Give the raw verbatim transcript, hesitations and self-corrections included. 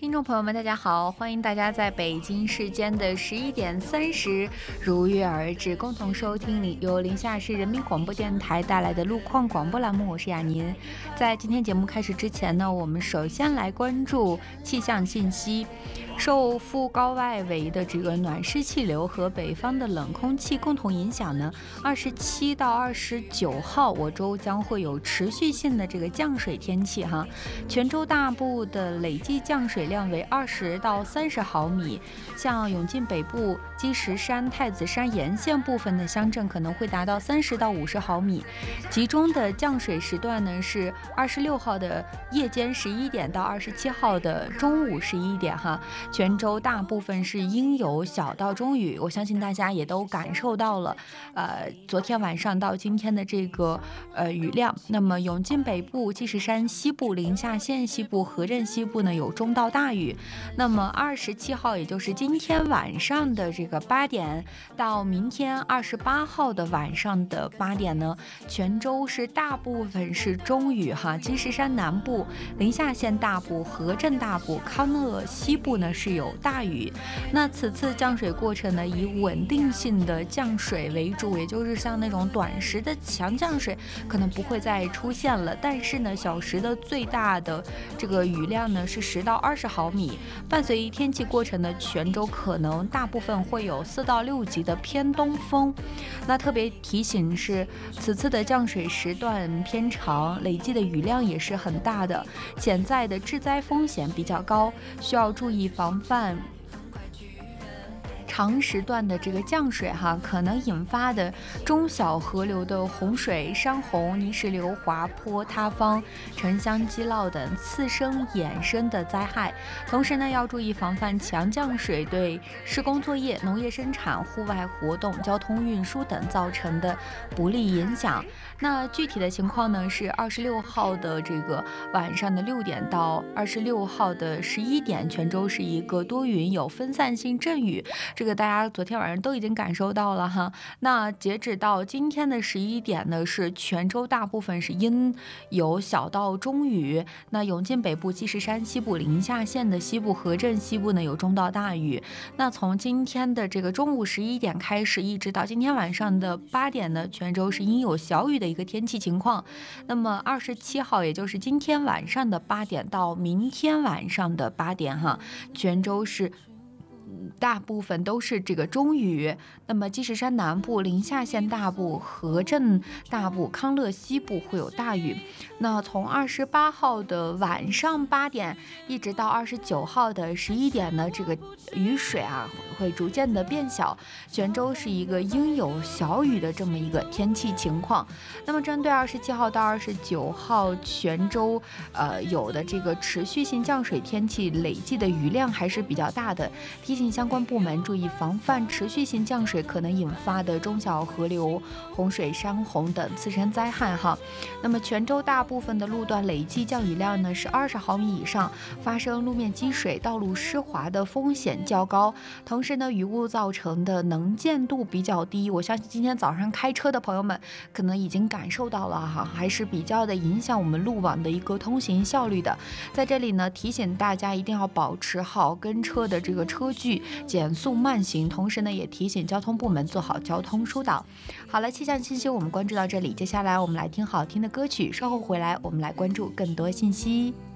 听众朋友们，大家好，欢迎大家在北京时间的十一点三十如约而至，共同收听由临夏市人民广播电台带来的路况广播栏目，我是雅宁。在今天节目开始之前呢，我们首先来关注气象信息。受副高外围的这个暖湿气流和北方的冷空气共同影响呢，二十七到二十九号我州将会有持续性的这个降水天气哈，全州大部的累计降水量为二十到三十毫米，像永靖北部、积石山、太子山沿线部分的乡镇可能会达到三十到五十毫米。集中的降水时段呢是二十六号的夜间十一点到二十七号的中午十一点哈。全州大部分是阴有小到中雨，我相信大家也都感受到了，呃，昨天晚上到今天的这个呃雨量。那么永靖北部、积石山西部、临夏县西部、河镇西部呢有中到大雨。那么二十七号，也就是今天晚上的这个八点到明天二十八号的晚上的八点呢，全州是大部分是中雨哈，积石山南部、临夏县大部、河镇大部、康乐西部呢是有大雨。那此次降水过程呢以稳定性的降水为主，也就是像那种短时的强降水可能不会再出现了，但是呢小时的最大的这个雨量呢是十到二十毫米。伴随天气过程呢，全州可能大部分会有四到六级的偏东风。那特别提醒是此次的降水时段偏长，累计的雨量也是很大的，潜在的致灾风险比较高，需要注意防范长时段的这个降水哈，可能引发的中小河流的洪水、山洪、泥石流、滑坡、塌方、城乡积涝等次生衍生的灾害。同时呢，要注意防范强降水对施工作业、农业生产、户外活动、交通运输等造成的不利影响。那具体的情况呢，是二十六号的这个晚上的六点到二十六号的十一点，全州是一个多云有分散性阵雨。这个大家昨天晚上都已经感受到了哈。那截止到今天的十一点呢，是全州大部分是阴有小到中雨。那永靖北部、积石山西部、临夏县的西部、河镇西部呢有中到大雨。那从今天的这个中午十一点开始，一直到今天晚上的八点呢，全州是阴有小雨的一个天气情况。那么二十七号，也就是今天晚上的八点到明天晚上的八点哈，全州是大部分都是这个中雨。那么积石山南部、临夏县大部、河镇大部、康乐西部会有大雨。那从二十八号的晚上八点一直到二十九号的十一点呢，这个雨水啊会逐渐的变小，全州是一个阴有小雨的这么一个天气情况。那么针对二十七号到二十九号全州呃有的这个持续性降水天气，累计的雨量还是比较大的，提醒相关部门注意防范持续性降水可能引发的中小河流、洪水、山洪等次生灾害哈。那么全州大部分的路段累计降雨量呢是二十毫米以上，发生路面积水、道路湿滑的风险较高。同时呢，雨雾造成的能见度比较低，我相信今天早上开车的朋友们可能已经感受到了哈，还是比较的影响我们路网的一个通行效率的。在这里呢，提醒大家一定要保持好跟车的这个车距，减速慢行，同时呢也提醒交通部门做好交通疏导。好了，气象信息我们关注到这里，接下来我们来听好听的歌曲，稍后回来我们来关注更多信息。